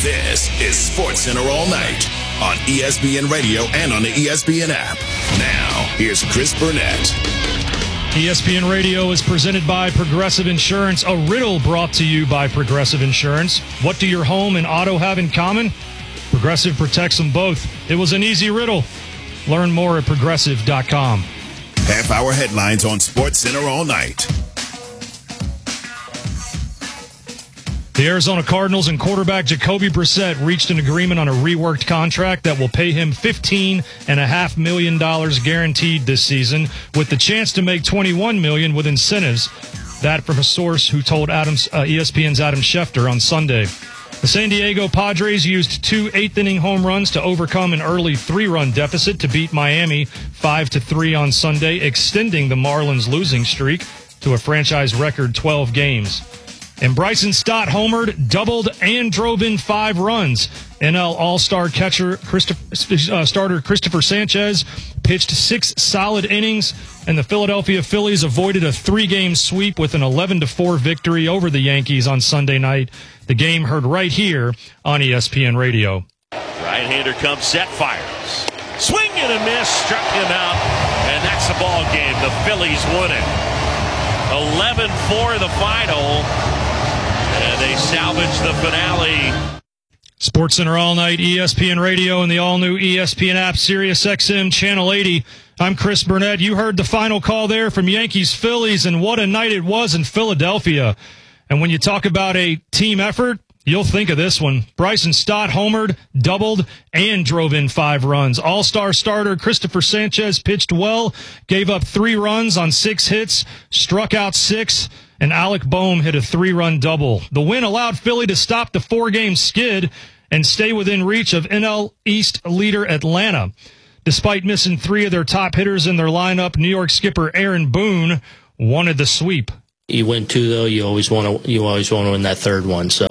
This is SportsCenter All Night on ESPN Radio and on the ESPN app. Now, here's Chris Burnett. ESPN Radio is presented by Progressive Insurance. A riddle brought to you by Progressive Insurance. What do your home and auto have in common? Progressive protects them both. It was an easy riddle. Learn more at progressive.com. Half-hour headlines on SportsCenter All Night. The Arizona Cardinals and quarterback Jacoby Brissett reached an agreement on a reworked contract that will pay him $15.5 million guaranteed this season, with the chance to make $21 million with incentives. That from a source who told ESPN's Adam Schefter on Sunday. The San Diego Padres used 2 eighth-inning home runs to overcome an early 3-run deficit to beat Miami 5-3 on Sunday, extending the Marlins' losing streak to a franchise record 12 games. And Bryson Stott homered, doubled, and drove in 5 runs. NL All-Star catcher starter Christopher Sanchez pitched 6 solid innings, and the Philadelphia Phillies avoided a 3-game sweep with an 11-4 victory over the Yankees on Sunday night. The game heard right here on ESPN Radio. Right-hander comes, set, fires. Swing and a miss, struck him out, and that's the ball game. The Phillies won it. 11-4 the final. And they salvage the finale. SportsCenter All Night, ESPN Radio, and the all-new ESPN app, Sirius XM Channel 80. I'm Chris Burnett. You heard the final call there from Yankees-Phillies, and what a night it was in Philadelphia. And when you talk about a team effort, you'll think of this one. Bryson Stott homered, doubled, and drove in 5 runs. All-star starter Christopher Sanchez pitched well, gave up 3 runs on 6 hits, struck out 6, and Alec Boehm hit a 3-run double. The win allowed Philly to stop the 4-game skid and stay within reach of NL East leader Atlanta. Despite missing 3 of their top hitters in their lineup, New York skipper Aaron Boone wanted the sweep. You win 2, though. You always want to win that 3rd one. So,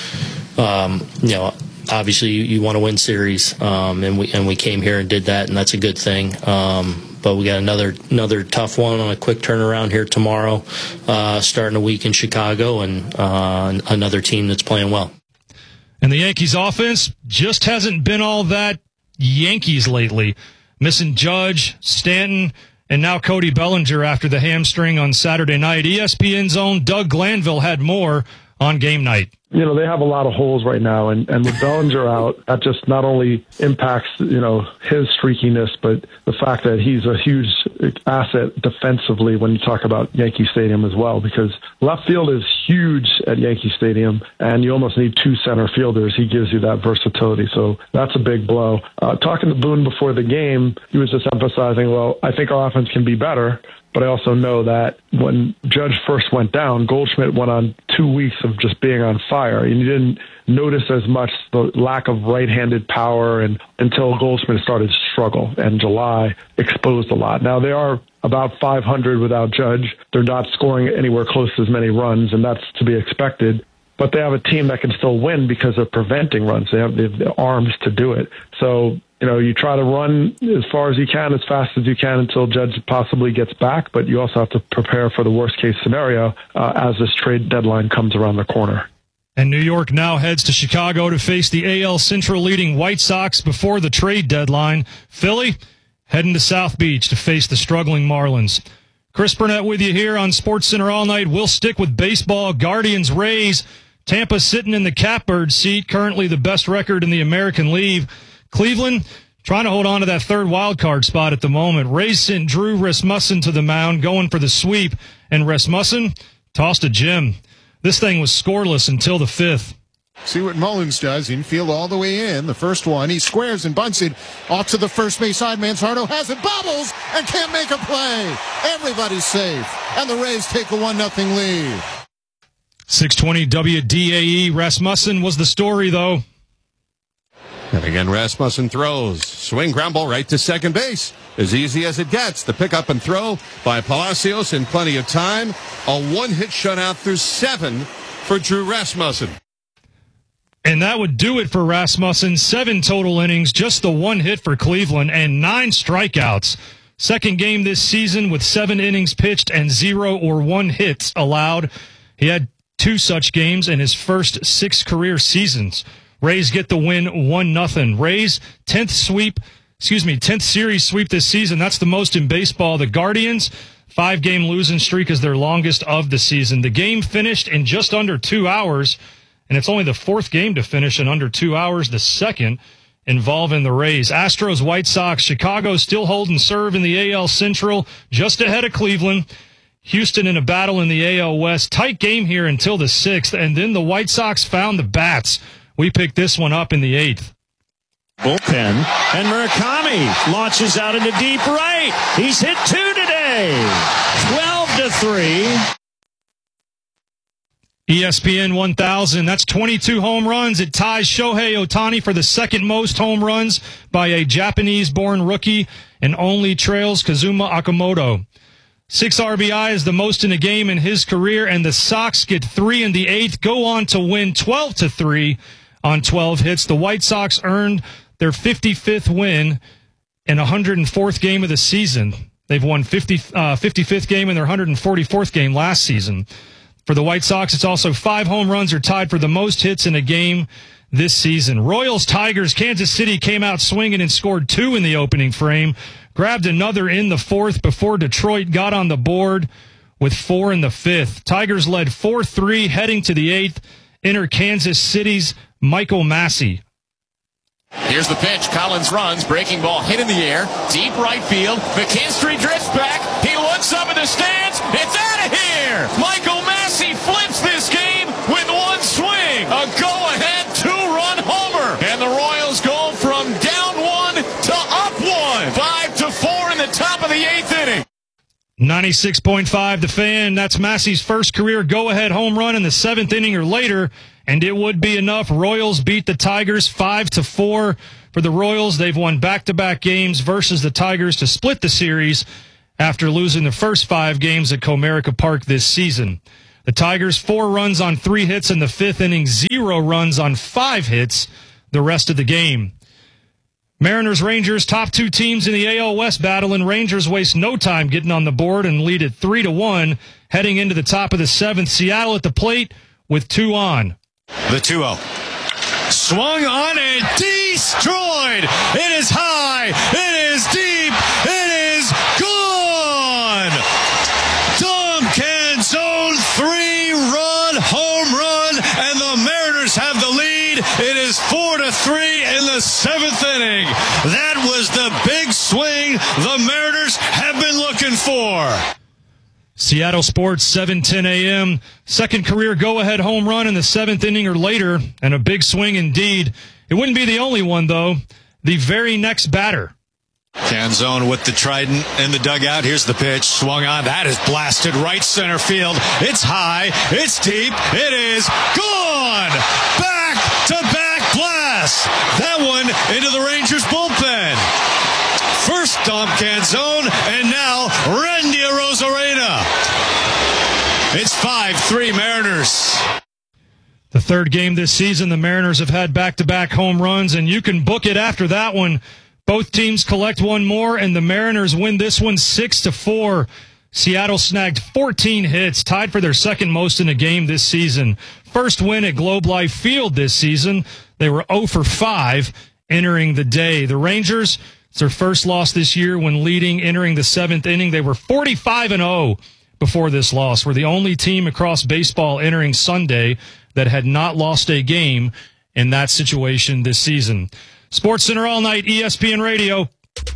obviously you want to win series, and we came here and did that, and that's a good thing. But we got another tough one on a quick turnaround here tomorrow, starting a week in Chicago, and another team that's playing well. And the Yankees offense just hasn't been all that Yankees lately. Missing Judge, Stanton, and now Cody Bellinger after the hamstring on Saturday night. ESPN's own Doug Glanville had more on game night. They have a lot of holes right now, and with Bellinger out, that just not only impacts, his streakiness, but the fact that he's a huge asset defensively when you talk about Yankee Stadium as well, because left field is huge at Yankee Stadium, and you almost need 2 center fielders. He gives you that versatility, so that's a big blow. Talking to Boone before the game, he was just emphasizing, well, I think our offense can be better, but I also know that when Judge first went down, Goldschmidt went on 2 weeks of just being on fire. And you didn't notice as much the lack of right-handed power until Goldschmidt started to struggle, and July exposed a lot. Now, they are about 500 without Judge. They're not scoring anywhere close to as many runs, and that's to be expected. But they have a team that can still win because of preventing runs. They have the arms to do it. So, you try to run as far as you can, as fast as you can until Judge possibly gets back, but you also have to prepare for the worst-case scenario as this trade deadline comes around the corner. And New York now heads to Chicago to face the AL Central leading White Sox before the trade deadline. Philly heading to South Beach to face the struggling Marlins. Chris Burnett with you here on SportsCenter All Night. We'll stick with baseball. Guardians, Rays. Tampa sitting in the catbird seat, currently the best record in the American League. Cleveland trying to hold on to that 3rd wild card spot at the moment. Rays sent Drew Rasmussen to the mound, going for the sweep, and Rasmussen tossed a gem. This thing was scoreless until the 5th. See what Mullins does. Infield all the way in. The first one, he squares and bunts it off to the first base side. Manzardo has it, bobbles, and can't make a play. Everybody's safe, and the Rays take a 1-0 lead. 620 WDAE. Rasmussen was the story, though. And again, Rasmussen throws. Swing, ground ball right to second base. As easy as it gets. The pick up and throw by Palacios in plenty of time. A 1-hit shutout through 7 for Drew Rasmussen. And that would do it for Rasmussen. 7 total innings, just the 1 hit for Cleveland, and 9 strikeouts. Second game this season with 7 innings pitched and 0 or 1 hits allowed. He had 2 such games in his first 6 career seasons. Rays get the win 1-0. Rays 10th series sweep this season. That's the most in baseball. The Guardians 5-game losing streak is their longest of the season. The game finished in just under 2 hours, and it's only the 4th game to finish in under 2 hours, the second involving the Rays. Astros, White Sox, Chicago still holding serve in the AL Central, just ahead of Cleveland. Houston in a battle in the AL West. Tight game here until the 6th, and then the White Sox found the bats. We picked this one up in the 8th. Bullpen, and Murakami launches out into deep right. He's hit 2 today. 12-3. ESPN 1000, that's 22 home runs. It ties Shohei Ohtani for the second most home runs by a Japanese-born rookie and only trails Kazuma Okamoto. 6 RBI is the most in a game in his career, and the Sox get 3 in the 8th, go on to win 12-3 on 12 hits. The White Sox earned their 55th win and 104th game of the season. They've won 55th game in their 144th game last season. For the White Sox, it's also 5 home runs are tied for the most hits in a game this season. Royals, Tigers, Kansas City came out swinging and scored 2 in the opening frame. Grabbed another in the 4th before Detroit got on the board with 4 in the 5th. Tigers led 4-3 heading to the 8th. Enter Kansas City's Michael Massey. Here's the pitch. Collins runs. Breaking ball hit in the air. Deep right field. McKinstry drifts back. He looks up in the stands. It's out of here. Michael Massey flips this game with one swing. A go-ahead 2-run homer. And the Royals go from down 1 to up 1. 5-4 in the top of the 8th inning. 96.5 The Fan. That's Massey's first career go-ahead home run in the 7th inning or later, and it would be enough. Royals beat the Tigers 5-4. For the Royals, they've won back-to-back games versus the Tigers to split the series after losing the first 5 games at Comerica Park this season. The Tigers 4 runs on 3 hits in the 5th inning, 0 runs on 5 hits the rest of the game. Mariners, Rangers, top 2 teams in the AL West battle, and Rangers waste no time getting on the board and lead it 3-1 heading into the top of the 7th. Seattle at the plate with 2 on. The 2-0. Swung on and destroyed. It is high. It is deep. It is gone. Dom Canzone 3-run home run, and the Mariners have the lead. It is 4-3 in the 7th inning. That was the big swing the Mariners have been looking for. Seattle Sports, 7:10 a.m. Second career go-ahead home run in the 7th inning or later, and a big swing indeed. It wouldn't be the only one, though. The very next batter. Canzone with the trident in the dugout. Here's the pitch. Swung on. That is blasted right center field. It's high. It's deep. It is gone. Back-to-back blast. That one into the Rangers bullpen. First Dom Canzone, and now Randy Arozarena. It's 5-3 Mariners. The third game this season, the Mariners have had back-to-back home runs, and you can book it after that one. Both teams collect one more, and the Mariners win this one 6-4. Seattle snagged 14 hits, tied for their second most in a game this season. First win at Globe Life Field this season. They were 0-5 entering the day. The Rangers, it's their first loss this year when leading entering the 7th inning. They were 45-0 before this loss. We're the only team across baseball entering Sunday that had not lost a game in that situation this season. Sports Center all night, ESPN Radio.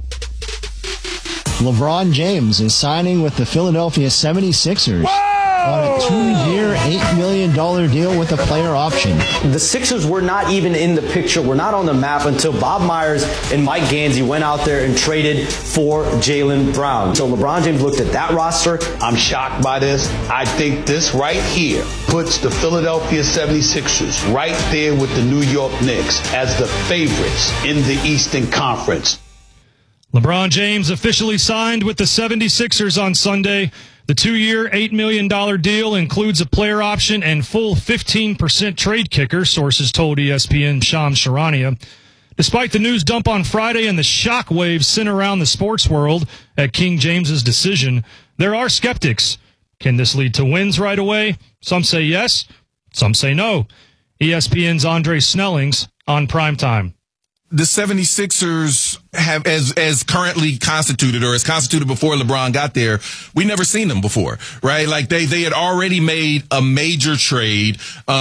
LeBron James is signing with the Philadelphia 76ers. On a 2-year, $8 million deal with a player option. The Sixers were not even in the picture, were not on the map until Bob Myers and Mike Gansey went out there and traded for Jaylen Brown. So LeBron James looked at that roster. I'm shocked by this. I think this right here puts the Philadelphia 76ers right there with the New York Knicks as the favorites in the Eastern Conference. LeBron James officially signed with the 76ers on Sunday. The 2-year, $8 million deal includes a player option and full 15% trade kicker, sources told ESPN Shams Charania. Despite the news dump on Friday and the shockwaves sent around the sports world at King James's decision, there are skeptics. Can this lead to wins right away? Some say yes, some say no. ESPN's Andre Snellings on Primetime. The 76ers have, as currently constituted, or as constituted before LeBron got there, we never seen them before, right? Like they had already made a major trade,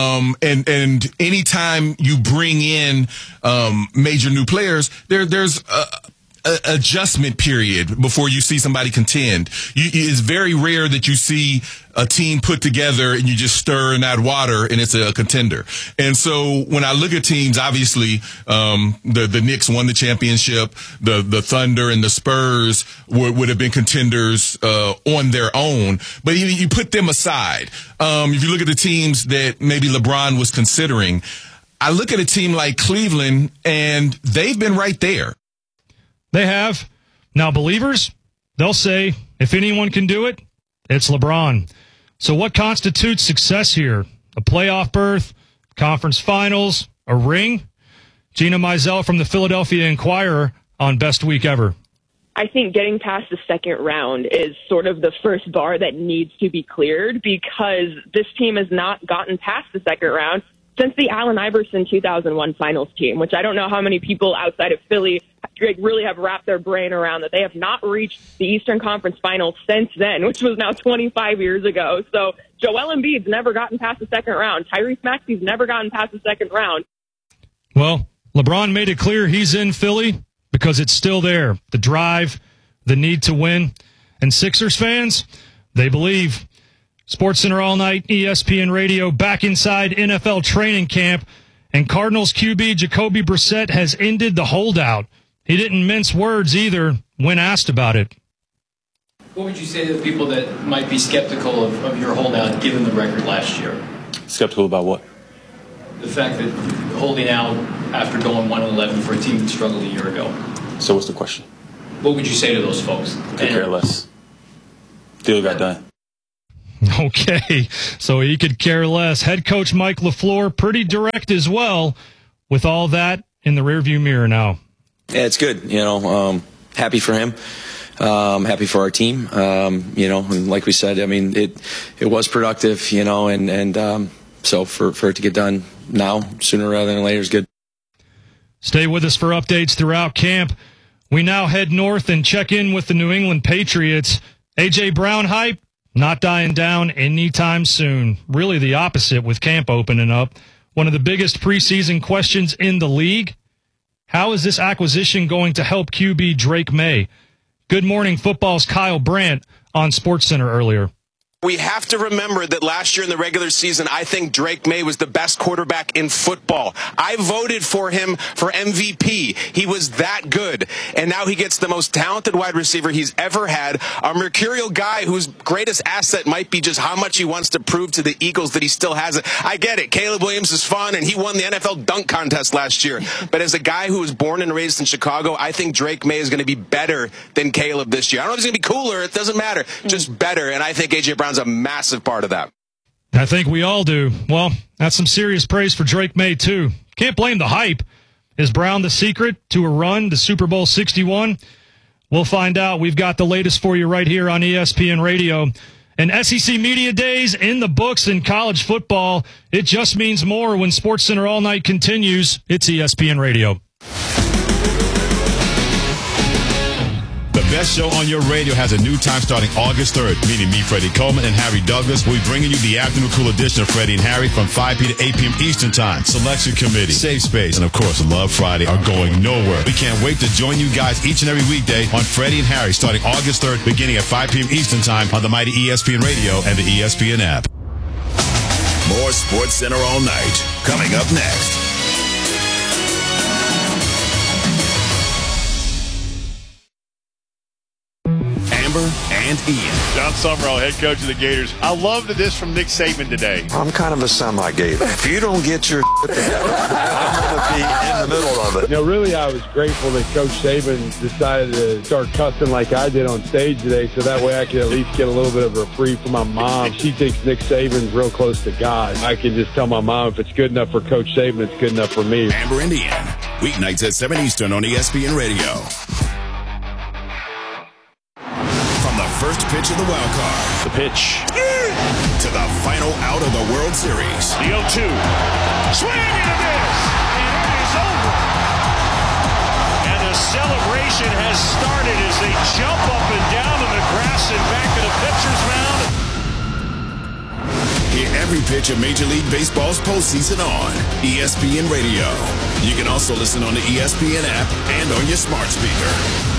and anytime you bring in, major new players, there's a adjustment period before you see somebody contend. It's very rare that you see a team put together and you just stir in that water and it's a contender. And so when I look at teams, obviously, the Knicks won the championship. The Thunder and the Spurs would have been contenders, on their own. But you put them aside. If you look at the teams that maybe LeBron was considering, I look at a team like Cleveland and they've been right there. They have. Now, believers, they'll say, if anyone can do it, it's LeBron. So what constitutes success here? A playoff berth, conference finals, a ring? Gina Mizell from the Philadelphia Inquirer on Best Week Ever. I think getting past the second round is sort of the first bar that needs to be cleared, because this team has not gotten past the second round since the Allen Iverson 2001 finals team, which I don't know how many people outside of Philly really have wrapped their brain around, that they have not reached the Eastern Conference Finals since then, which was now 25 years ago. So Joel Embiid's never gotten past the second round. Tyrese Maxey's never gotten past the second round. Well, LeBron made it clear he's in Philly because it's still there. The drive, the need to win. And Sixers fans, they believe. SportsCenter All Night, ESPN Radio, back inside NFL training camp. And Cardinals QB Jacoby Brissett has ended the holdout. He didn't mince words either when asked about it. What would you say to the people that might be skeptical of your holdout given the record last year? Skeptical about what? The fact that holding out after going 1-11 for a team that struggled a year ago. So what's the question? What would you say to those folks? Could care less. Deal got done. Okay, so he could care less. Head coach Mike LaFleur, pretty direct as well, with all that in the rearview mirror now. Yeah, it's good. Happy for him. Happy for our team. And like we said, I mean, it was productive, so for it to get done now, sooner rather than later, is good. Stay with us for updates throughout camp. We now head north and check in with the New England Patriots. A.J. Brown hype, not dying down anytime soon. Really the opposite with camp opening up. One of the biggest preseason questions in the league. How is this acquisition going to help QB Drake May? Good Morning Football's Kyle Brandt on SportsCenter earlier. We have to remember that last year in the regular season, I think Drake May was the best quarterback in football. I voted for him for MVP. He was that good. And now he gets the most talented wide receiver he's ever had, a mercurial guy whose greatest asset might be just how much he wants to prove to the Eagles that he still has it. I get it. Caleb Williams is fun, and he won the NFL dunk contest last year. But as a guy who was born and raised in Chicago, I think Drake May is going to be better than Caleb this year. I don't know if he's going to be cooler. It doesn't matter. Just better. And I think A.J. Brown's a massive part of that. I think we all do. Well, that's some serious praise for Drake May, too. Can't blame the hype. Is Brown the secret to a run to Super Bowl 61? We'll find out. We've got the latest for you right here on ESPN Radio. And SEC Media Days in the books in college football. It just means more when SportsCenter All Night continues. It's ESPN Radio. The best show on your radio has a new time starting August 3rd. Meaning me, Freddie Coleman, and Harry Douglas. We'll be bringing you the afternoon cool edition of Freddie and Harry from 5 p. to 8 p.m. Eastern Time. Selection Committee, Safe Space, and of course, Love Friday are going nowhere. We can't wait to join you guys each and every weekday on Freddie and Harry starting August 3rd, beginning at 5 p.m. Eastern Time on the mighty ESPN Radio and the ESPN app. More SportsCenter All Night coming up next. And Ian. John Summerall, head coach of the Gators. I loved this from Nick Saban today. I'm kind of a semi-Gator. If you don't get your together, I'm going to be in the middle of it. Really, I was grateful that Coach Saban decided to start cussing like I did on stage today, so that way I could at least get a little bit of a reprieve from my mom. She thinks Nick Saban's real close to God. I can just tell my mom if it's good enough for Coach Saban, it's good enough for me. Amber and Ian, weeknights at 7 Eastern on ESPN Radio. First pitch of the wild card. The pitch. to the final out of the World Series. The 0-2. Swing and a miss. And it is over. And the celebration has started as they jump up and down in the grass and back to the pitcher's mound. Hear every pitch of Major League Baseball's postseason on ESPN Radio. You can also listen on the ESPN app and on your smart speaker.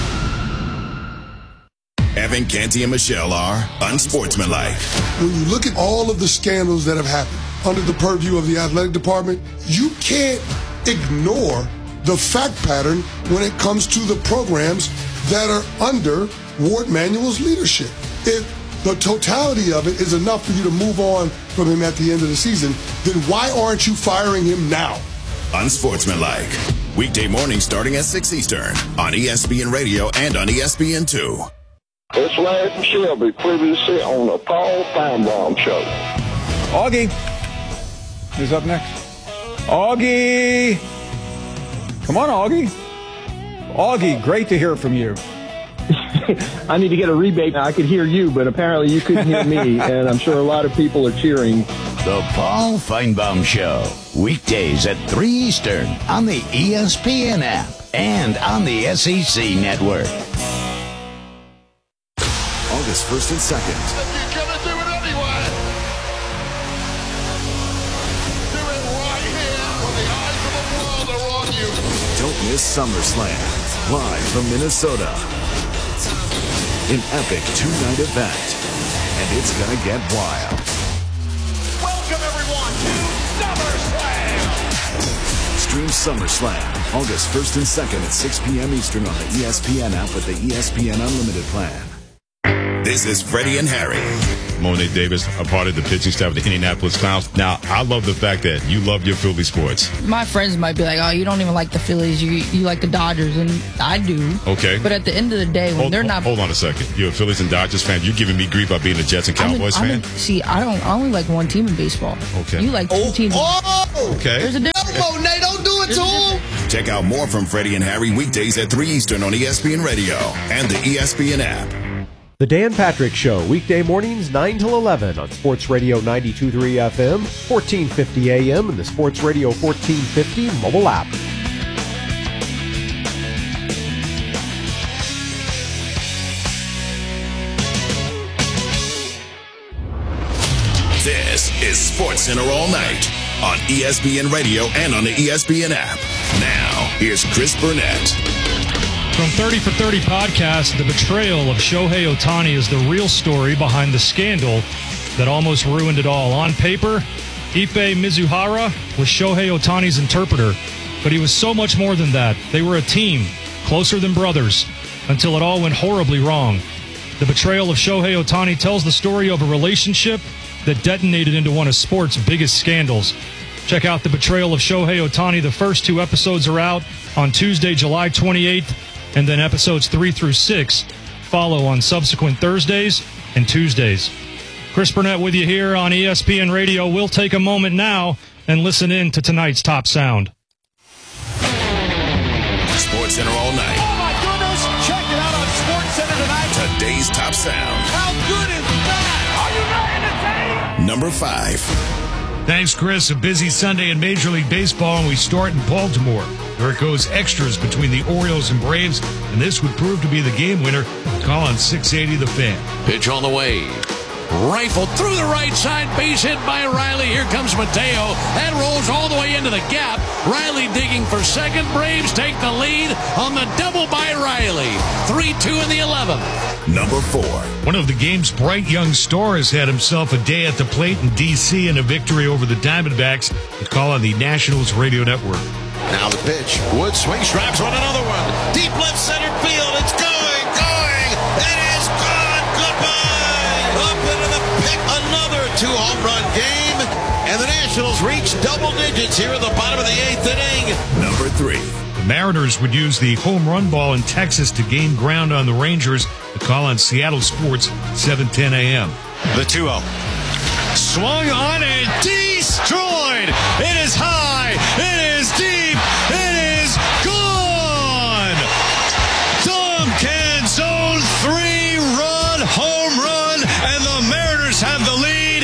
Evan, Canty, and Michelle are unsportsmanlike. When you look at all of the scandals that have happened under the purview of the athletic department, you can't ignore the fact pattern when it comes to the programs that are under Ward Manuel's leadership. If the totality of it is enough for you to move on from him at the end of the season, then why aren't you firing him now? Unsportsmanlike. Weekday mornings starting at 6 Eastern on ESPN Radio and on ESPN2. It's Larry Shelby, previously on the Paul Feinbaum Show. Augie is up next. Augie! Come on, Augie. Augie, great to hear from you. I need to get a rebate. I could hear you, but apparently you couldn't hear me, and I'm sure a lot of people are cheering. The Paul Feinbaum Show, weekdays at 3 Eastern on the ESPN app and on the SEC Network. August 1st and 2nd. You're going to do it anyway. Do it right here when the eyes of the world are on you. Don't miss SummerSlam, live from Minnesota. An epic two-night event, and it's going to get wild. Welcome, everyone, to SummerSlam. Stream SummerSlam, August 1st and 2nd at 6 p.m. Eastern on the ESPN app with the ESPN Unlimited plan. This is Freddie and Harry. Monet Davis, a part of the pitching staff of the Indianapolis Clowns. Now, I love the fact that you love your Philly sports. My friends might be like, oh, you don't even like the Phillies. You like the Dodgers. And I do. Okay. But at the end of the day, when they're not... Hold on a second. You're a Phillies and Dodgers fan. You're giving me grief about being a Jets and Cowboys fan? See, I only like one team in baseball. Okay. You like two teams. Okay. There's a difference. No, Monet, don't do it to him. Check out more from Freddie and Harry weekdays at 3 Eastern on ESPN Radio and the ESPN app. The Dan Patrick Show, weekday mornings 9 till 11 on Sports Radio 92.3 FM, 1450 AM, and the Sports Radio 1450 mobile app. This is Sports Center all night on ESPN Radio and on the ESPN app. Now, here's Chris Burnett. From 30 for 30 podcast, the betrayal of Shohei Ohtani is the real story behind the scandal that almost ruined it all. On paper, Ippei Mizuhara was Shohei Ohtani's interpreter, but he was so much more than that. They were a team, closer than brothers, until it all went horribly wrong. The betrayal of Shohei Ohtani tells the story of a relationship that detonated into one of sports' biggest scandals. Check out The Betrayal of Shohei Ohtani. The first 2 episodes are out on Tuesday, July 28th. And then episodes 3 through 6 follow on subsequent Thursdays and Tuesdays. Chris Burnett with you here on ESPN Radio. We'll take a moment now and listen in to tonight's top sound. Sports Center all night. Oh, my goodness. Check it out on Sports Center tonight. Today's top sound. How good is that? Are you not entertained? Number 5. Thanks, Chris. A busy Sunday in Major League Baseball, and we start in Baltimore. There it goes extras between the Orioles and Braves, and this would prove to be the game winner. Call on 680 The Fan. Pitch on the way. Rifled through the right side, base hit by Riley. Here comes Mateo. That rolls all the way into the gap. Riley digging for second. Braves take the lead on the double by Riley. 3-2 in the 11th. Number 4. One of the game's bright young stars had himself a day at the plate in D.C. and a victory over the Diamondbacks. The call on the Nationals Radio Network. Now the pitch. Wood swing strikes on another one. Deep left center field. It's going. It is gone. Goodbye. Up into the pick. Another 2-home run game. And the Nationals reach double digits here at the bottom of the 8th inning. Number 3. The Mariners would use the home run ball in Texas to gain ground on the Rangers. The call on Seattle Sports, 7:10 a.m. The 2-0. Swung on and destroyed. It is high. It is deep. It is gone. Dom Canzone, 3-run home run, and the Mariners have the lead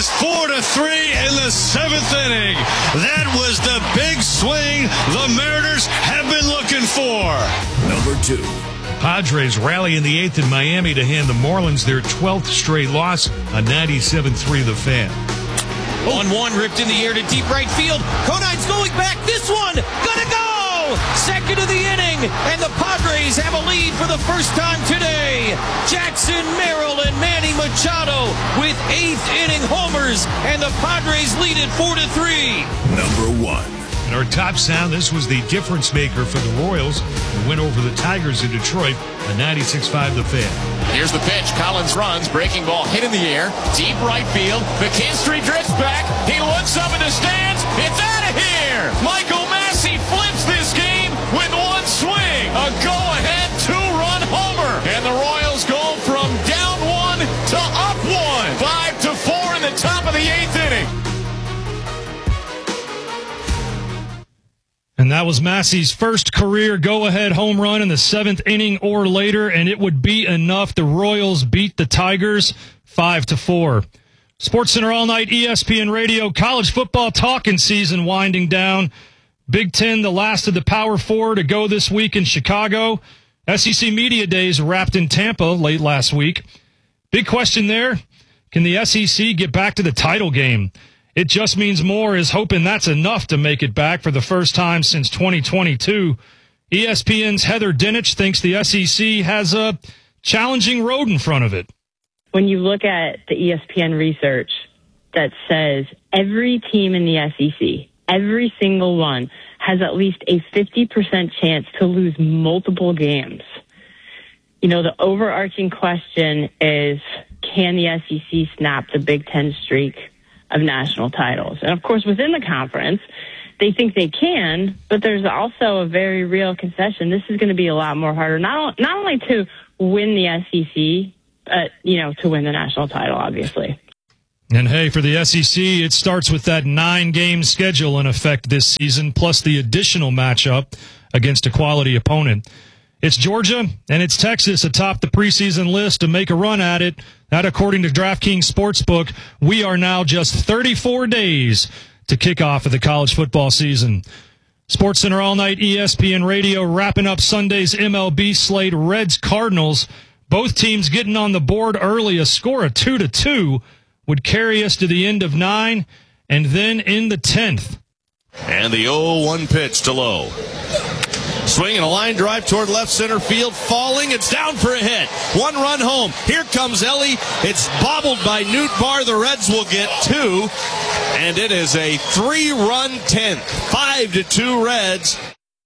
is 4-3 in the 7th inning. That was the big swing the Mariners have been looking for. Number 2. Padres rally in the 8th in Miami to hand the Marlins their 12th straight loss on 97.3 The Fan. 1-1 ripped in the air to deep right field. Conine's going back. This one gonna go. Second of the inning, and the Padres have a lead for the first time today. Jackson Merrill and Manny Machado with 8th inning homers, and the Padres lead it 4-3. Number 1. And our top sound, this was the difference maker for the Royals, who went over the Tigers in Detroit on 96.5 The Fan. Here's the pitch. Collins runs. Breaking ball hit in the air. Deep right field. McKinstry drifts back. He looks up in the stands. It's out of here. Michael Massey flips this game with one swing. A go-ahead 2-run homer. And the Royals go from down 1 to up 1. 5-4 in the top of the 8th inning. And that was Massey's first career go-ahead home run in the 7th inning or later, and it would be enough. The Royals beat the Tigers 5-4. SportsCenter All Night, ESPN Radio, college football talking season winding down. Big Ten, the last of the Power Four to go this week in Chicago. SEC Media Days wrapped in Tampa late last week. Big question there, can the SEC get back to the title game? It Just Means More is hoping that's enough to make it back for the first time since 2022. ESPN's Heather Dinich thinks the SEC has a challenging road in front of it. When you look at the ESPN research that says every team in the SEC, every single one, has at least a 50% chance to lose multiple games. You know, the overarching question is, can the SEC snap the Big Ten streak of national titles? And of course, within the conference, they think they can, but there's also a very real concession. This is going to be a lot more harder, not only to win the SEC, but, you know, to win the national title, obviously. And hey, for the SEC, it starts with that 9-game schedule in effect this season, plus the additional matchup against a quality opponent. It's Georgia and it's Texas atop the preseason list to make a run at it. That, according to DraftKings Sportsbook, we are now just 34 days to kick off of the college football season. SportsCenter All Night, ESPN Radio, wrapping up Sunday's MLB slate. Reds Cardinals, both teams getting on the board early. A score of 2-2 would carry us to the end of 9, and then in the 10th. And the 0-1 pitch to Lowe. Swinging a line drive toward left center field, falling. It's down for a hit. 1-run home. Here comes Ellie. It's bobbled by Newt Barr. The Reds will get 2. And it is a 3-run 10th. 5-2 Reds.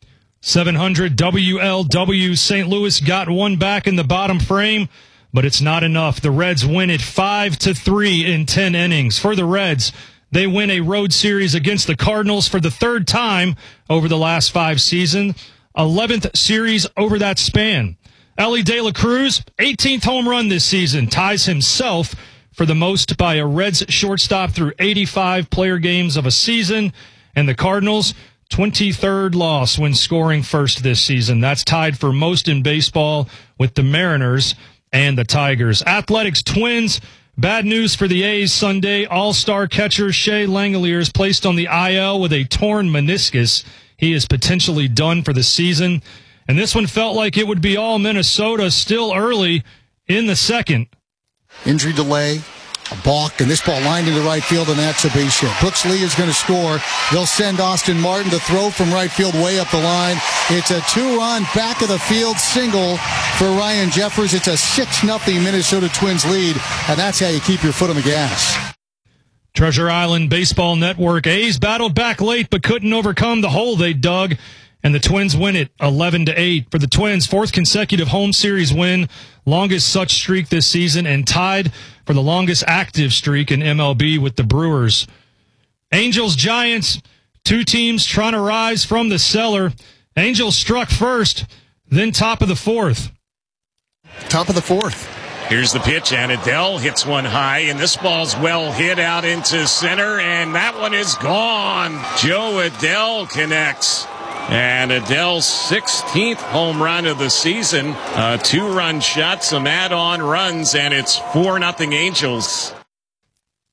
700 WLW. St. Louis got one back in the bottom frame, but it's not enough. The Reds win it 5-3 in 10 innings. For the Reds, they win a road series against the Cardinals for the 3rd time over the last 5 seasons. 11th series over that span. Ellie De La Cruz, 18th home run this season, ties himself for the most by a Reds shortstop through 85 player games of a season. And the Cardinals, 23rd loss when scoring first this season. That's tied for most in baseball with the Mariners and the Tigers. Athletics Twins, bad news for the A's Sunday. All-star catcher Shea Langeliers placed on the IL with a torn meniscus. He is potentially done for the season. And this one felt like it would be all Minnesota still early in the 2nd. Injury delay, a balk, and this ball lined into right field, and that's a base hit. Brooks Lee is going to score. They'll send Austin Martin to throw from right field way up the line. It's a 2-run back of the field single for Ryan Jeffers. It's a 6-0 Minnesota Twins lead, and that's how you keep your foot on the gas. Treasure Island Baseball Network. A's battled back late but couldn't overcome the hole they dug, and the Twins win it 11-8. For the Twins, 4th consecutive home series win, longest such streak this season, and tied for the longest active streak in MLB with the Brewers. Angels Giants, 2 teams trying to rise from the cellar. Angels struck first, then top of the 4th. Top of the 4th. Here's the pitch, and Adele hits one high, and this ball's well hit out into center, and that one is gone. Joe Adele connects. And Adele's 16th home run of the season. 2-run shot, some add-on runs, and it's 4-0 Angels.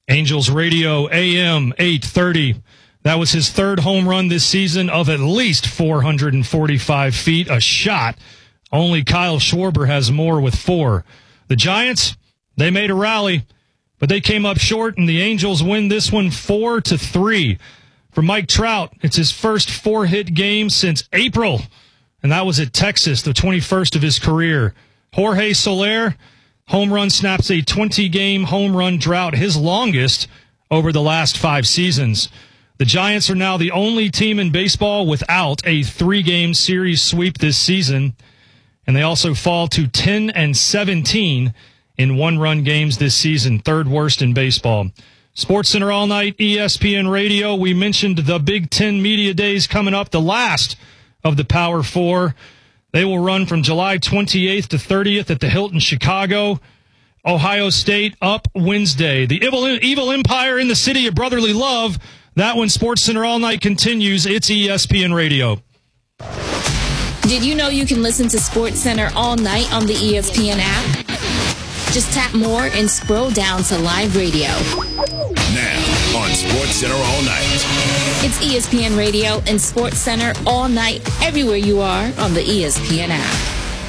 Angels Radio AM 830. That was his third home run this season of at least 445 feet, a shot. Only Kyle Schwarber has more with 4. The Giants, they made a rally, but they came up short, and the Angels win this one 4-3. For Mike Trout, it's his first 4-hit game since April, and that was at Texas, the 21st of his career. Jorge Soler, home run snaps a 20-game home run drought, his longest over the last 5 seasons. The Giants are now the only team in baseball without a 3-game series sweep this season, and they also fall to 10-17 in one-run games this season, third worst in baseball. SportsCenter All Night, ESPN Radio. We mentioned the Big Ten Media Days coming up, the last of the Power Four. They will run from July 28th to 30th at the Hilton Chicago. Ohio State up Wednesday. The evil empire in the city of brotherly love. That one, SportsCenter All Night continues. It's ESPN Radio. Did you know you can listen to SportsCenter all night on the ESPN app? Just tap more and scroll down to live radio. Now on SportsCenter All Night. It's ESPN Radio and SportsCenter all night, everywhere you are on the ESPN app.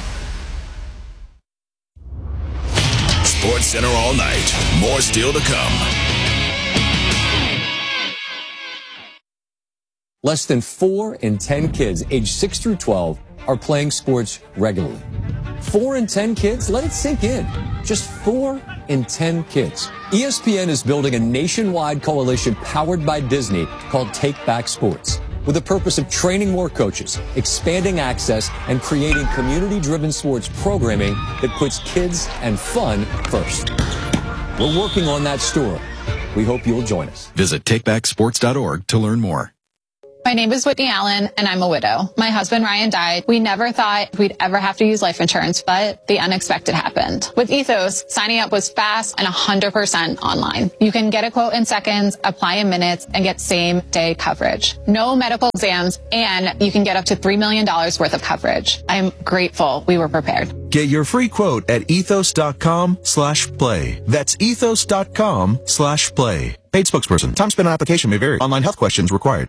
SportsCenter All Night. More still to come. Less than 4 in 10 kids aged 6 through 12 are playing sports regularly. 4 in 10 kids? Let it sink in. Just 4 in 10 kids. ESPN is building a nationwide coalition powered by Disney called Take Back Sports, with the purpose of training more coaches, expanding access, and creating community-driven sports programming that puts kids and fun first. We're working on that story. We hope you'll join us. Visit takebacksports.org to learn more. My name is Whitney Allen, and I'm a widow. My husband, Ryan, died. We never thought we'd ever have to use life insurance, but the unexpected happened. With Ethos, signing up was fast and 100% online. You can get a quote in seconds, apply in minutes, and get same-day coverage. No medical exams, and you can get up to $3 million worth of coverage. I'm grateful we were prepared. Get your free quote at ethos.com/play. That's ethos.com/play. Paid spokesperson. Time spent on application may vary. Online health questions required.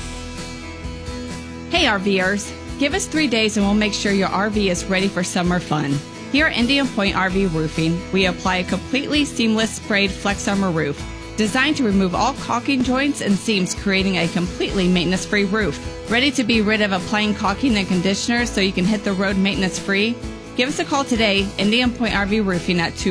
Hey RVers, give us 3 days and we'll make sure your RV is ready for summer fun. Here at Indian Point RV Roofing, we apply a completely seamless sprayed Flex Armor roof, designed to remove all caulking joints and seams, creating a completely maintenance-free roof. Ready to be rid of applying caulking and conditioner so you can hit the road maintenance-free? Give us a call today, Indian Point RV Roofing at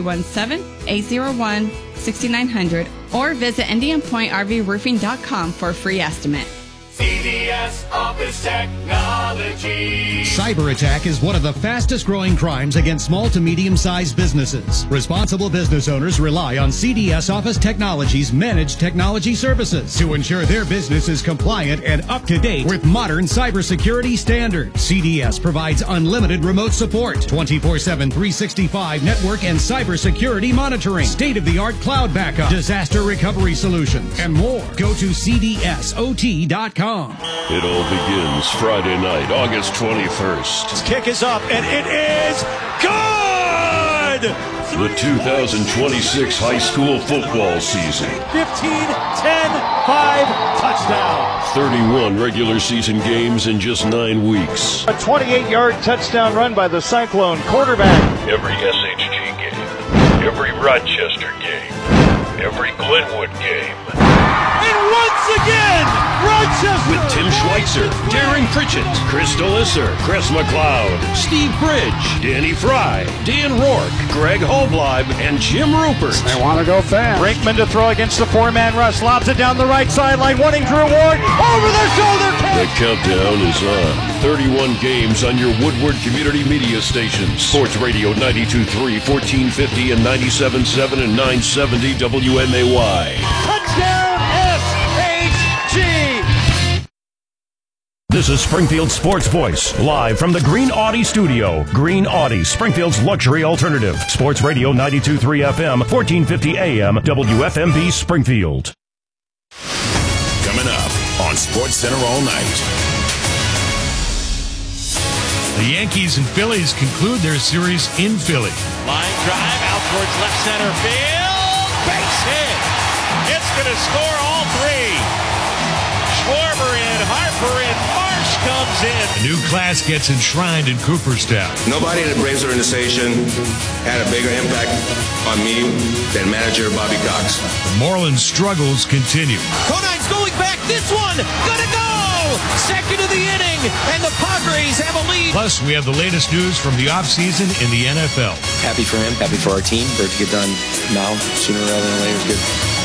217-801-6900, or visit IndianPointRVRoofing.com for a free estimate. CDS Office Technology. Cyber attack is one of the fastest growing crimes against small to medium-sized businesses. Responsible business owners rely on CDS Office Technology's managed technology services to ensure their business is compliant and up to date with modern cybersecurity standards. CDS provides unlimited remote support, 24/7, 365 network and cybersecurity monitoring, state-of-the-art cloud backup, disaster recovery solutions, and more. Go to cdsot.com. It all begins Friday night, August 21st. His kick is up, and it is good! The 2026 high school football season. 15-10-5 touchdown. 31 regular season games in just 9 weeks. A 28-yard touchdown run by the Cyclone quarterback. Every SHG game, every Rochester game, every Glenwood game. And once again, Rochester! With Tim Schweitzer, Darren Pritchett, Chris Delisser, Chris McLeod, Steve Bridge, Danny Fry, Dan Rourke, Greg Holbleib, and Jim Rupert. They want to go fast. Brinkman to throw against the four-man rush. Lobs it down the right sideline, wanting Drew Ward. Over the shoulder catch. The countdown is on. 31 games on your Woodward Community Media stations. Sports Radio 92.3, 1450, and 97.7 and 970 WMAY. Touchdown SHG! This is Springfield Sports Voice, live from the Green Audi studio. Green Audi, Springfield's luxury alternative. Sports Radio 92.3 FM, 1450 AM, WFMB Springfield. Coming up on SportsCenter All Night. The Yankees and Phillies conclude their series in Philly. Line drive out towards left center field. Base hit. It's going to score all three. Schwarber in, Harper in, Marsh comes in. A new class gets enshrined in Cooperstown. Nobody in the Braves organization had a bigger impact on me than manager Bobby Cox. The Marlins struggles continue. Conine's going back. This one gonna go. Second of the inning, and the Padres have a lead. Plus, we have the latest news from the offseason in the NFL. Happy for him, happy for our team. For it to get done now, sooner rather than later is good.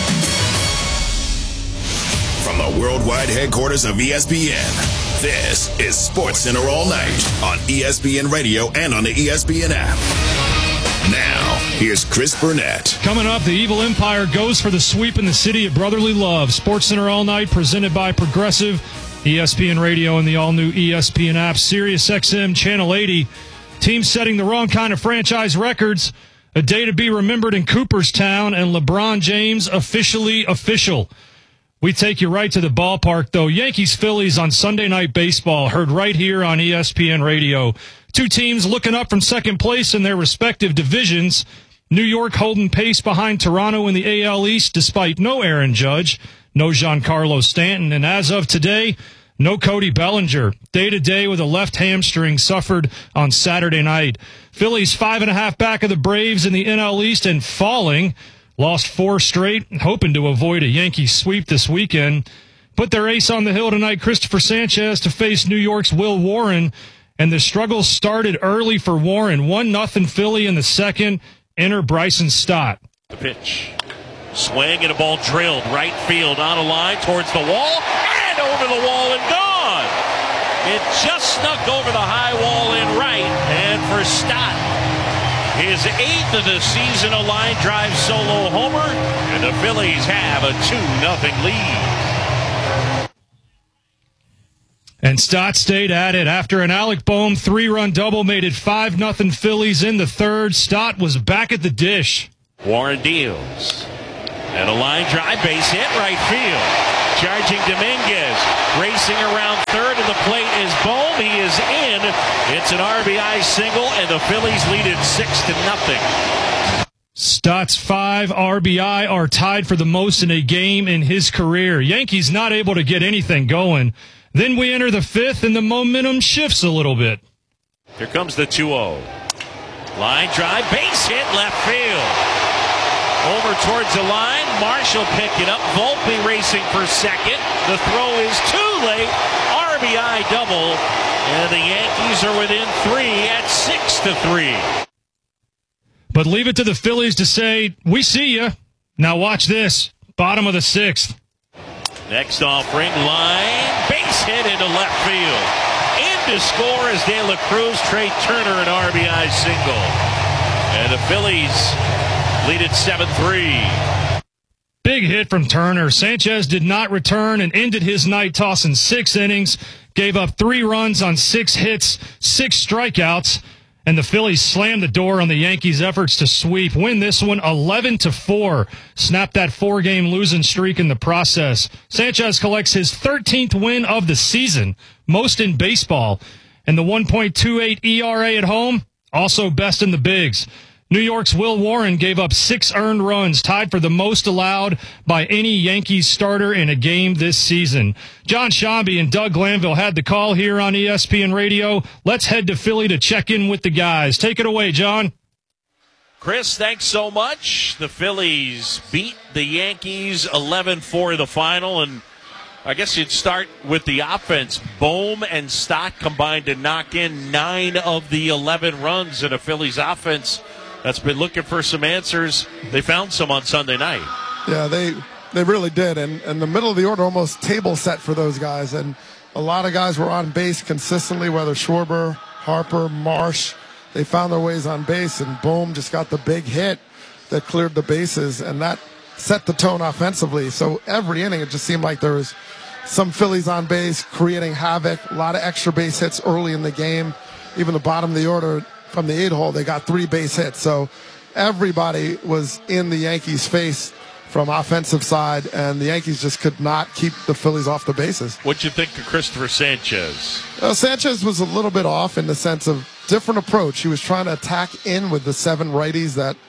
From the worldwide headquarters of ESPN, this is SportsCenter All Night on ESPN Radio and on the ESPN app. Now, here's Chris Burnett. Coming up, the Evil Empire goes for the sweep in the city of brotherly love. SportsCenter All Night, presented by Progressive, ESPN Radio, and the all-new ESPN app. Sirius XM Channel 80. Team setting the wrong kind of franchise records. A day to be remembered in Cooperstown, and LeBron James officially official. We take you right to the ballpark, though. Yankees-Phillies on Sunday Night Baseball, heard right here on ESPN Radio. Two teams looking up from second place in their respective divisions. New York holding pace behind Toronto in the AL East despite no Aaron Judge, no Giancarlo Stanton, and as of today, no Cody Bellinger. Day-to-day with a left hamstring suffered on Saturday night. Phillies 5.5 back of the Braves in the NL East and falling. Lost 4 straight, hoping to avoid a Yankee sweep this weekend. Put their ace on the hill tonight, Christopher Sanchez, to face New York's Will Warren. And the struggle started early for Warren. 1-0 Philly in the second. Enter Bryson Stott. The pitch. Swing and a ball drilled. Right field on a line towards the wall. And over the wall and gone. It just snuck over the high wall in right. And for Stott, his 8th of the season, a line drive solo homer. And the Phillies have a 2-0 lead. And Stott stayed at it. After an Alec Bohm 3-run double made it 5-0 Phillies in the third. Stott was back at the dish. Warren deals. And a line drive, base hit, right field. Charging Dominguez. Racing around third, and the plate is Bohm. He is in. It's an RBI single, and the Phillies lead it 6-0. Stott's 5 RBI are tied for the most in a game in his career. Yankees not able to get anything going. Then we enter the 5th, and the momentum shifts a little bit. Here comes the 2-0. Line drive, base hit, left field. Over towards the line, Marshall pick it up. Volpe racing for second. The throw is too late. RBI double, and the Yankees are within 3 at 6-3. But leave it to the Phillies to say, we see you. Now watch this. Bottom of the 6th. Next offering, line, base hit into left field. In to score is De La Cruz. Trey Turner, an RBI single. And the Phillies lead it 7-3. Big hit from Turner. Sanchez did not return and ended his night tossing 6 innings, gave up 3 runs on 6 hits, 6 strikeouts, and the Phillies slammed the door on the Yankees' efforts to sweep, win this one 11-4, snap that 4-game losing streak in the process. Sanchez collects his 13th win of the season, most in baseball, and the 1.28 ERA at home, also best in the bigs. New York's Will Warren gave up 6 earned runs, tied for the most allowed by any Yankees starter in a game this season. John Shambi and Doug Glanville had the call here on ESPN Radio. Let's head to Philly to check in with the guys. Take it away, John. Chris, thanks so much. The Phillies beat the Yankees 11-4 in the final, and I guess you'd start with the offense. Bohm and Stott combined to knock in 9 of the 11 runs in a Phillies offense that's been looking for some answers. They found some on Sunday night. Yeah, they really did. And the middle of the order almost table set for those guys. And a lot of guys were on base consistently, whether Schwarber, Harper, Marsh. They found their ways on base, and Bohm just got the big hit that cleared the bases, and that set the tone offensively. So every inning, it just seemed like there was some Phillies on base creating havoc, a lot of extra base hits early in the game. Even the bottom of the order, from the 8 hole, they got 3 base hits. So everybody was in the Yankees' face from offensive side, and the Yankees just could not keep the Phillies off the bases. What'd you think of Christopher Sanchez? Sanchez was a little bit off in the sense of different approach. He was trying to attack in with the 7 righties that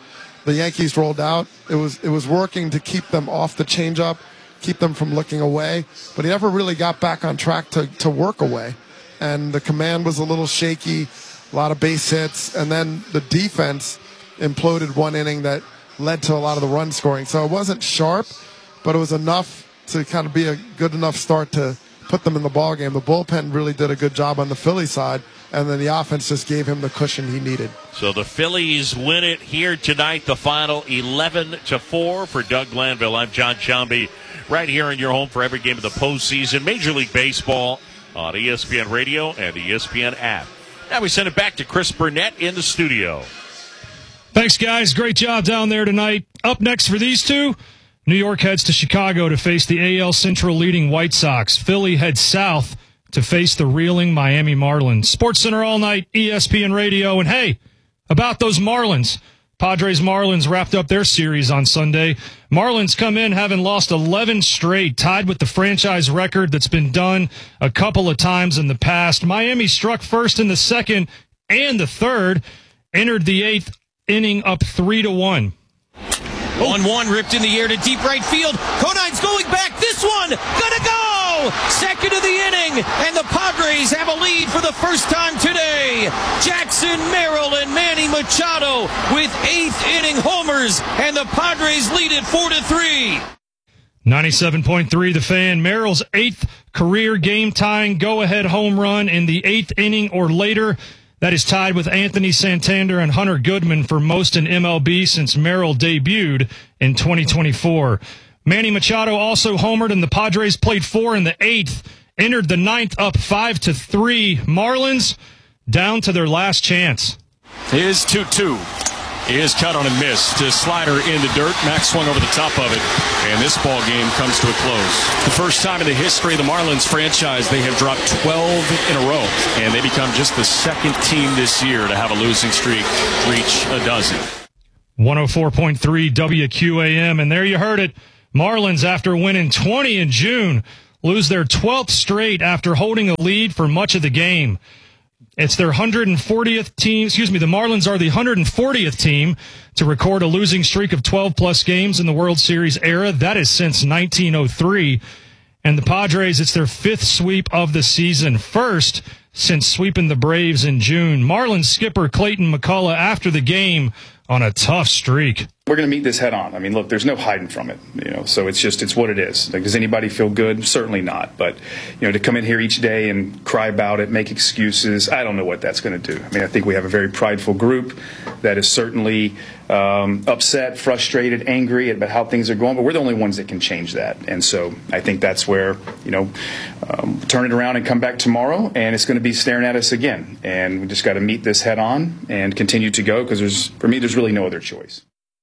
the Yankees rolled out, it was working to keep them off the changeup, keep them from looking away, but he never really got back on track to work away. And the command was a little shaky, a lot of base hits, and then the defense imploded one inning that led to a lot of the run scoring. So it wasn't sharp, but it was enough to kind of be a good enough start to put them in the ballgame. The bullpen really did a good job on the Philly side, and then the offense just gave him the cushion he needed. So the Phillies win it here tonight, the final 11-4 for Doug Glanville. I'm John Sciambi, right here in your home for every game of the postseason. Major League Baseball on ESPN Radio and the ESPN app. Now we send it back to Chris Burnett in the studio. Thanks, guys. Great job down there tonight. Up next for these two, New York heads to Chicago to face the AL Central leading White Sox. Philly heads south to face the reeling Miami Marlins. SportsCenter all night, ESPN Radio. And hey, about those Marlins. Padres-Marlins wrapped up their series on Sunday. Marlins come in having lost 11 straight, tied with the franchise record that's been done a couple of times in the past. Miami struck first in the second and the third, entered the eighth inning up 3-1. 1-1 ripped in the air to deep right field. Conine's going back. This one gonna go! Second of the inning, and the Padres have a lead for the first time today. Jackson Merrill and Manny Machado with eighth inning homers, and the Padres lead it 4-3. 97.3 The Fan. Merrill's eighth career game-tying go-ahead home run in the eighth inning or later. That is tied with Anthony Santander and Hunter Goodman for most in MLB since Merrill debuted in 2024. Manny Machado also homered, and the Padres played 4 in the eighth, entered the ninth up 5-3. Marlins down to their last chance. Here's 2-2. Is cut on and missed. His slider in the dirt. Max swung over the top of it, and this ball game comes to a close. The first time in the history of the Marlins franchise, they have dropped 12 in a row, and they become just the second team this year to have a losing streak reach a dozen. 104.3 WQAM, and there you heard it. Marlins, after winning 20 in June, lose their 12th straight after holding a lead for much of the game. It's their 140th team. The Marlins are the 140th team to record a losing streak of 12-plus games in the World Series era. That is since 1903. And the Padres, it's their fifth sweep of the season, first since sweeping the Braves in June. Marlins skipper Clayton McCullough after the game on a tough streak. We're going to meet this head on. I mean, look, there's no hiding from it, so it's what it is. Like, does anybody feel good? Certainly not. But, to come in here each day and cry about it, make excuses, I don't know what that's going to do. I mean, I think we have a very prideful group that is certainly upset, frustrated, angry about how things are going, but we're the only ones that can change that. And so I think that's where, turn it around and come back tomorrow, and it's going to be staring at us again. And we just got to meet this head on and continue to go, because for me, there's really no other choice.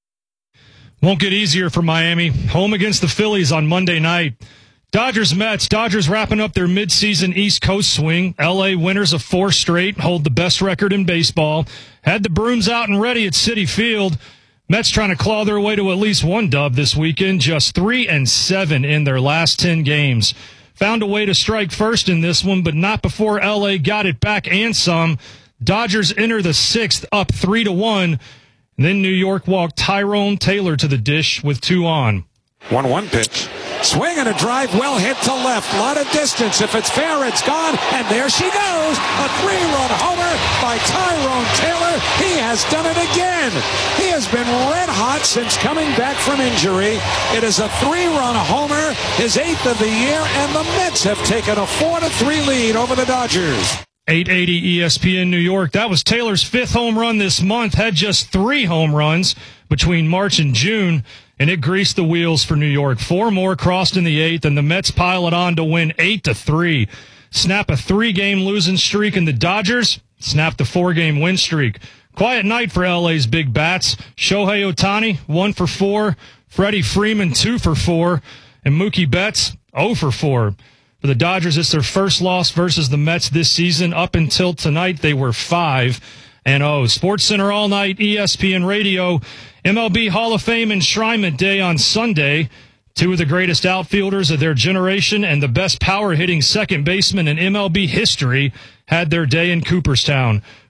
Won't get easier for Miami. Home against the Phillies on Monday night. Dodgers-Mets. Dodgers wrapping up their midseason East Coast swing. L.A. winners of 4 straight, hold the best record in baseball. Had the brooms out and ready at Citi Field. Mets trying to claw their way to at least one dub this weekend. Just 3-7 in their last 10 games. Found a way to strike first in this one, but not before L.A. got it back and some. Dodgers enter the 6th up 3-1. And then New York walked Tyrone Taylor to the dish with 2 on. 1-1 pitch. Swing and a drive well hit to left. A lot of distance. If it's fair, it's gone. And there she goes. A 3-run homer by Tyrone Taylor. He has done it again. He has been red hot since coming back from injury. It is a 3-run homer, his 8th of the year, and the Mets have taken a 4-3 lead over the Dodgers. 880 ESPN New York. That was Taylor's 5th home run this month. Had just 3 home runs between March and June, and it greased the wheels for New York. 4 more crossed in the 8th, and the Mets pile it on to win 8-3. Snap a 3-game losing streak, and the Dodgers snapped a 4-game win streak. Quiet night for LA's big bats. Shohei Ohtani, 1 for 4. Freddie Freeman, 2 for 4. And Mookie Betts, 0 for 4. For the Dodgers, it's their first loss versus the Mets this season. Up until tonight, they were 5-0. SportsCenter all night, ESPN Radio. MLB Hall of Fame Enshrinement Day on Sunday. 2 of the greatest outfielders of their generation and the best power-hitting second baseman in MLB history had their day in Cooperstown.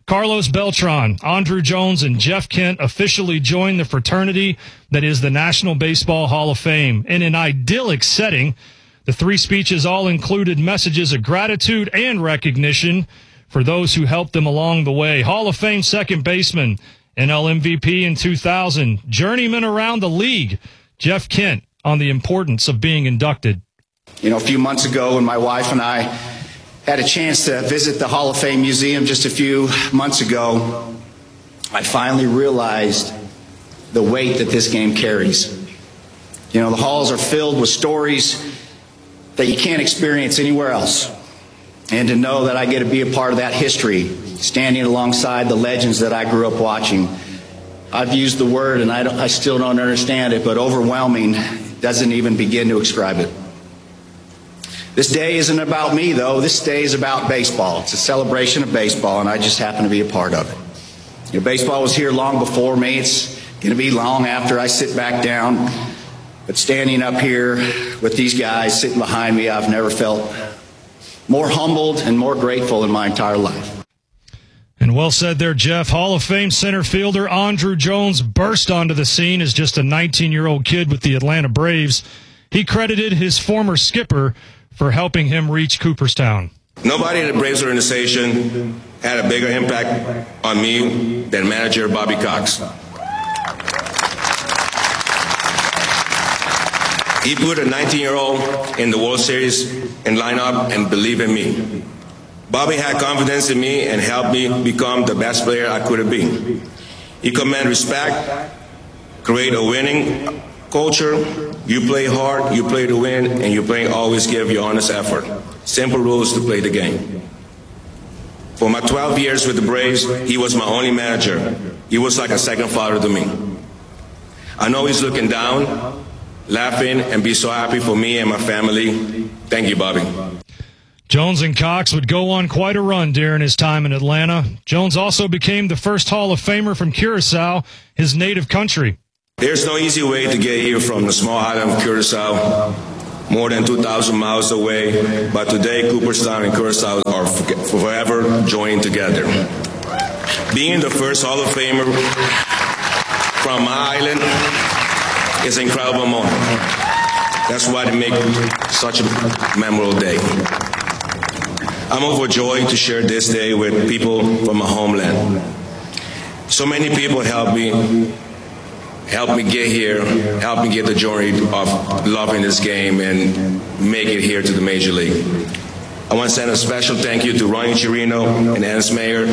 Carlos Beltran, Andruw Jones, and Jeff Kent officially joined the fraternity that is the National Baseball Hall of Fame. In an idyllic setting, the three speeches all included messages of gratitude and recognition for those who helped them along the way. Hall of Fame second baseman, NL MVP in 2000, journeyman around the league, Jeff Kent, on the importance of being inducted. You know, a few months ago when my wife and I had a chance to visit the Hall of Fame Museum just a few months ago, I finally realized the weight that this game carries. You know, the halls are filled with stories that you can't experience anywhere else. And to know that I get to be a part of that history, standing alongside the legends that I grew up watching. I've used the word, and I still don't understand it, but overwhelming doesn't even begin to describe it. This day isn't about me, though. This day is about baseball. It's a celebration of baseball, and I just happen to be a part of it. You know, baseball was here long before me. It's going to be long after I sit back down. But standing up here with these guys sitting behind me, I've never felt more humbled and more grateful in my entire life. And well said there, Jeff. Hall of Fame center fielder Andruw Jones burst onto the scene as just a 19-year-old kid with the Atlanta Braves. He credited his former skipper for helping him reach Cooperstown. Nobody in the Braves organization had a bigger impact on me than manager Bobby Cox. He put a 19-year-old in the World Series in lineup and believed in me. Bobby had confidence in me and helped me become the best player I could have been. He commanded respect, create a winning culture. You play hard, you play to win, and you play always give your honest effort. Simple rules to play the game. For my 12 years with the Braves, he was my only manager. He was like a second father to me. I know he's looking down, laughing, and be so happy for me and my family. Thank you, Bobby. Jones and Cox would go on quite a run during his time in Atlanta. Jones also became the first Hall of Famer from Curacao, his native country. There's no easy way to get here from the small island of Curacao, more than 2,000 miles away, but today Cooperstown and Curacao are forever joined together. Being the first Hall of Famer from my island is an incredible moment. That's why they make such a memorable day. I'm overjoyed to share this day with people from my homeland. So many people helped me get here, helped me get the journey of loving this game and make it here to the Major League. I want to send a special thank you to Ronnie Chirino and Ernst Mayer.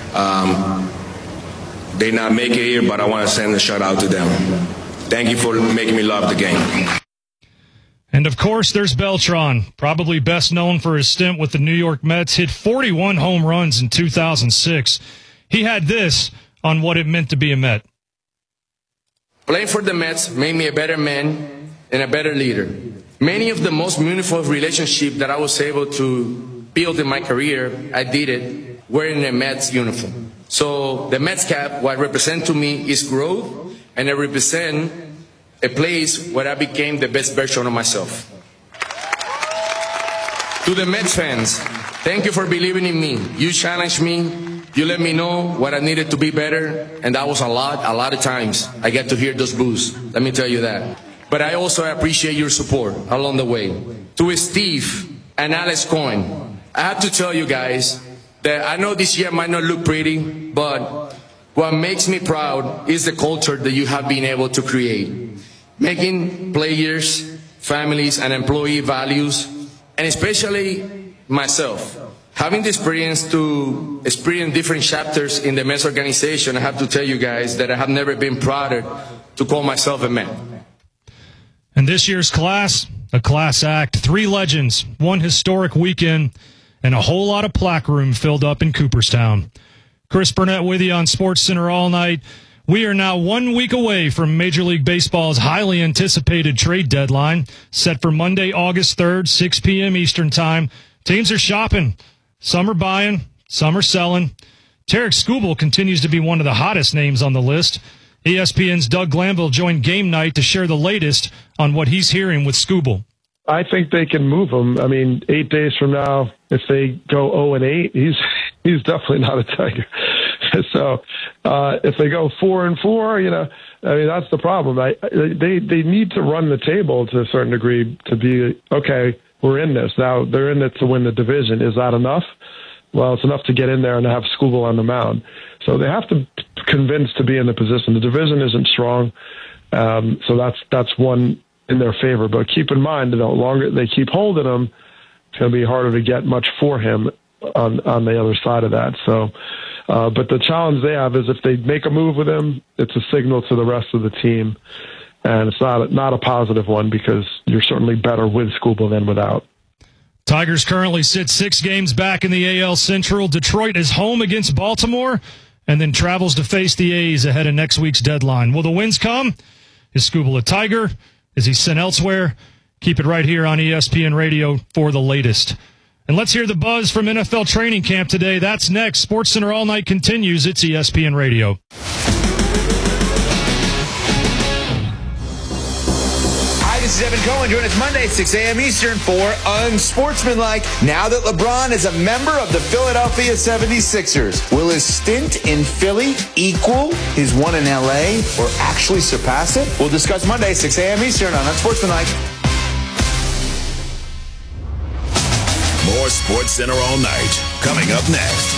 They did not make it here, but I want to send a shout out to them. Thank you for making me love the game. And, of course, there's Beltran, probably best known for his stint with the New York Mets, hit 41 home runs in 2006. He had this on what it meant to be a Met. Playing for the Mets made me a better man and a better leader. Many of the most meaningful relationships that I was able to build in my career, I did it wearing a Mets uniform. So the Mets cap, what represents to me is growth, and it represents a place where I became the best version of myself. To the Mets fans, thank you for believing in me. You challenged me. You let me know what I needed to be better, and that was a lot of times. I get to hear those boos. Let me tell you that. But I also appreciate your support along the way. To Steve and Alex Cohen, I have to tell you guys that I know this year might not look pretty, but what makes me proud is the culture that you have been able to create. Making players, families, and employee values, and especially myself. Having the experience to experience different chapters in the Mets organization, I have to tell you guys that I have never been prouder to call myself a Met. And this year's class, a class act, 3 legends, 1 historic weekend, and a whole lot of plaque room filled up in Cooperstown. Chris Burnett with you on SportsCenter all night. We are now 1 week away from Major League Baseball's highly anticipated trade deadline, set for Monday, August 3rd, 6 p.m. Eastern Time. Teams are shopping. Some are buying, some are selling. Tarek Skubal continues to be one of the hottest names on the list. ESPN's Doug Glanville joined Game Night to share the latest on what he's hearing with Skubal. I think they can move him. I mean, 8 days from now, if they go 0-8, he's definitely not a Tiger. So if they go 4-4, I mean, that's the problem. They need to run the table to a certain degree to be, okay, we're in this. Now, they're in it to win the division. Is that enough? Well, it's enough to get in there and to have Skubal on the mound. So they have to convince to be in the position. The division isn't strong, so that's one in their favor. But keep in mind, the longer they keep holding him, it's going to be harder to get much for him on the other side of that. So, but the challenge they have is if they make a move with him, it's a signal to the rest of the team, and it's not a positive one because you're certainly better with Skubal than without. Tigers currently sit 6 games back in the AL Central. Detroit is home against Baltimore and then travels to face the A's ahead of next week's deadline. Will the wins come? Is Skubal a Tiger? Is he sent elsewhere? Keep it right here on ESPN Radio for the latest. And let's hear the buzz from NFL training camp today. That's next. SportsCenter All Night continues. It's ESPN Radio. This is Evan Cohen. Join us Monday, 6 a.m. Eastern for Unsportsmanlike. Now that LeBron is a member of the Philadelphia 76ers, will his stint in Philly equal his one in L.A. or actually surpass it? We'll discuss Monday, 6 a.m. Eastern on Unsportsmanlike. More SportsCenter All Night coming up next.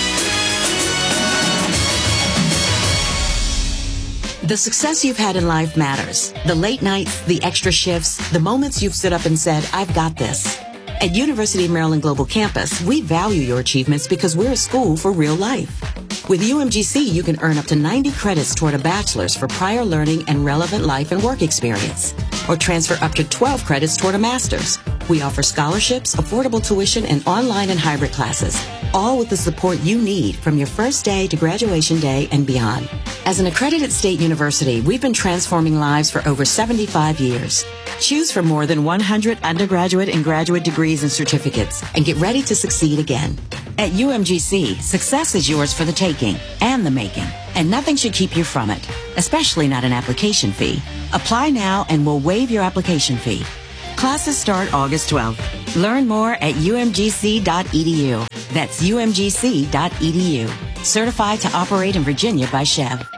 The success you've had in life matters. The late nights, the extra shifts, the moments you've stood up and said, I've got this. At University of Maryland Global Campus, we value your achievements because we're a school for real life. With UMGC, you can earn up to 90 credits toward a bachelor's for prior learning and relevant life and work experience, or transfer up to 12 credits toward a master's. We offer scholarships, affordable tuition, and online and hybrid classes, all with the support you need from your first day to graduation day and beyond. As an accredited state university, we've been transforming lives for over 75 years. Choose from more than 100 undergraduate and graduate degrees and certificates, and get ready to succeed again. At UMGC, success is yours for the taking and the making, and nothing should keep you from it, especially not an application fee. Apply now and we'll waive your application fee. Classes start August 12th. Learn more at umgc.edu. That's umgc.edu. Certified to operate in Virginia by Chev.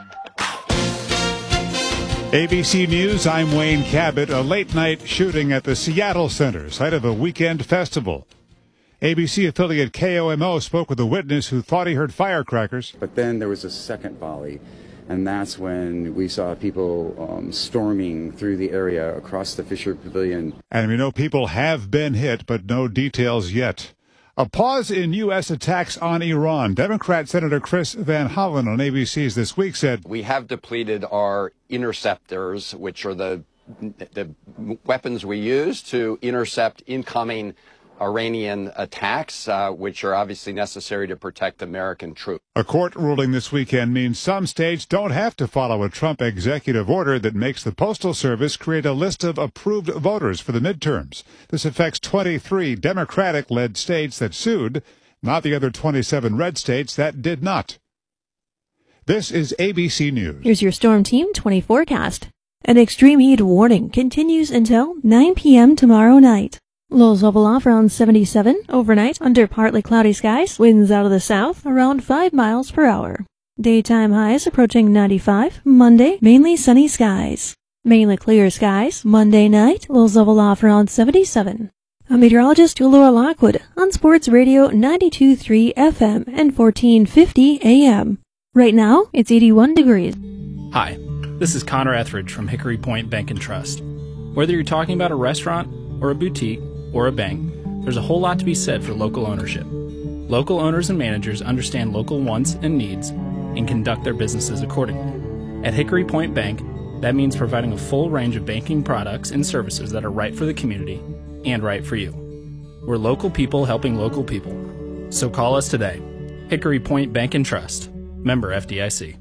ABC News, I'm Wayne Cabot. A late-night shooting at the Seattle Center, site of a weekend festival. ABC affiliate KOMO spoke with a witness who thought he heard firecrackers. But then there was a second volley, and that's when we saw people storming through the area across the Fisher Pavilion. And we know people have been hit, but no details yet. A pause in U.S. attacks on Iran. Democrat Senator Chris Van Hollen on ABC's This Week said, we have depleted our interceptors, which are the weapons we use to intercept incoming Iranian attacks, which are obviously necessary to protect American troops. A court ruling this weekend means some states don't have to follow a Trump executive order that makes the Postal Service create a list of approved voters for the midterms. This affects 23 Democratic-led states that sued, not the other 27 red states that did not. This is ABC News. Here's your Storm Team 20 forecast. An extreme heat warning continues until 9 p.m. tomorrow night. Lows level off around 77 overnight under partly cloudy skies. Winds out of the south around 5 miles per hour. Daytime highs approaching 95. Monday, mainly sunny skies. Mainly clear skies. Monday night, lows level off around 77. I'm meteorologist Laura Lockwood on Sports Radio 92.3 FM and 1450 AM. Right now, it's 81 degrees. Hi, this is Connor Etheridge from Hickory Point Bank and Trust. Whether you're talking about a restaurant or a boutique, or a bank, there's a whole lot to be said for local ownership. Local owners and managers understand local wants and needs and conduct their businesses accordingly. At Hickory Point Bank, that means providing a full range of banking products and services that are right for the community and right for you. We're local people helping local people. So call us today. Hickory Point Bank and Trust. Member FDIC.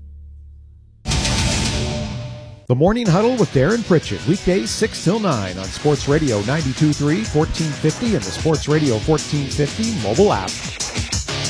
The Morning Huddle with Darren Pritchett, weekdays 6 till 9 on Sports Radio 92.3, 1450, and the Sports Radio 1450 mobile app.